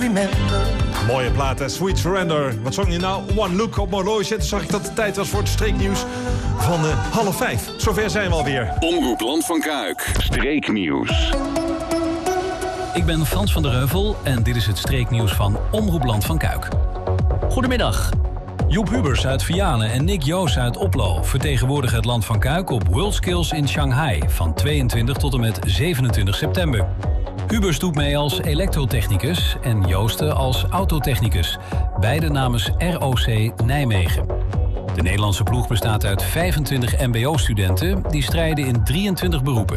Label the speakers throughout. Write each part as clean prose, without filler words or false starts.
Speaker 1: Mooie plaat, hè? Sweet Surrender. Wat zong je nou? One Look op mijn horloge. Toen zag ik dat het tijd was voor het streeknieuws van 4:30. Zover zijn we alweer.
Speaker 2: Omroep Land van Kuik. Streeknieuws.
Speaker 3: Ik ben Frans van der Heuvel en dit is het streeknieuws van Omroep Land van Kuik. Goedemiddag. Joep Hubers uit Vianen en Nick Joos uit Oplo vertegenwoordigen het Land van Kuik op WorldSkills in Shanghai van 22 tot en met 27 september. Hubers doet mee als elektrotechnicus en Joosten als autotechnicus, beide namens ROC Nijmegen. De Nederlandse ploeg bestaat uit 25 mbo-studenten die strijden in 23 beroepen.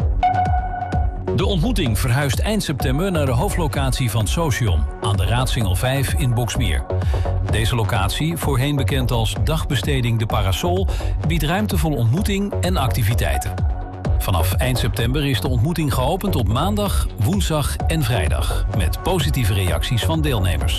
Speaker 3: De ontmoeting verhuist eind september naar de hoofdlocatie van Socion aan de Raadsingel 5 in Boxmeer. Deze locatie, voorheen bekend als Dagbesteding de Parasol, biedt ruimte voor ontmoeting en activiteiten. Vanaf eind september is de ontmoeting geopend op maandag, woensdag en vrijdag, met positieve reacties van deelnemers.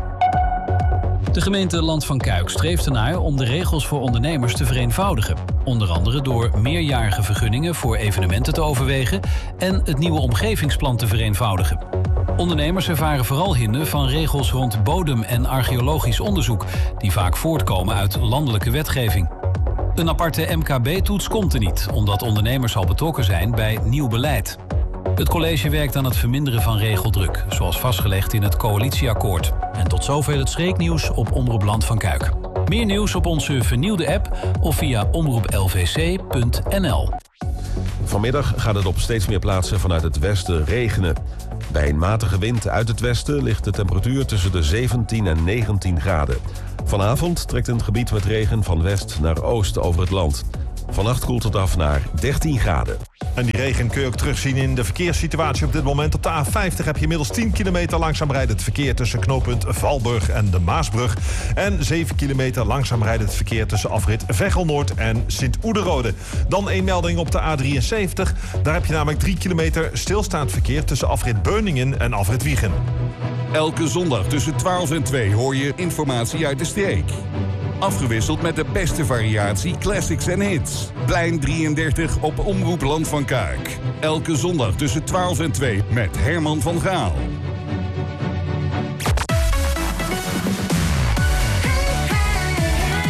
Speaker 3: De gemeente Land van Kuik streeft ernaar om de regels voor ondernemers te vereenvoudigen. Onder andere door meerjarige vergunningen voor evenementen te overwegen en het nieuwe omgevingsplan te vereenvoudigen. Ondernemers ervaren vooral hinder van regels rond bodem- en archeologisch onderzoek, die vaak voortkomen uit landelijke wetgeving. Een aparte MKB-toets komt er niet, omdat ondernemers al betrokken zijn bij nieuw beleid. Het college werkt aan het verminderen van regeldruk, zoals vastgelegd in het coalitieakkoord. En tot zover het streeknieuws op Omroep Land van Kuik. Meer nieuws op onze vernieuwde app of via omroeplvc.nl.
Speaker 4: Vanmiddag gaat het op steeds meer plaatsen vanuit het westen regenen. Bij een matige wind uit het westen ligt de temperatuur tussen de 17 en 19 graden. Vanavond trekt een gebied met regen van west naar oost over het land. Vannacht koelt het af naar 13 graden.
Speaker 1: En die regen kun je ook terugzien in de verkeerssituatie op dit moment. Op de A50 heb je inmiddels 10 kilometer langzaam rijdend verkeer tussen knooppunt Valburg en de Maasbrug. En 7 kilometer langzaam rijdend verkeer tussen afrit Veghel-Noord en Sint-Oederode. Dan een melding op de A73. Daar heb je namelijk 3 kilometer stilstaand verkeer tussen afrit Beuningen en afrit Wiegen.
Speaker 2: Elke zondag tussen 12 en 2 hoor je informatie uit de streek. Afgewisseld met de beste variatie classics en hits. Plein 33 op Omroep Land van Kuik. Elke zondag tussen 12 en 2 met Herman van Gaal.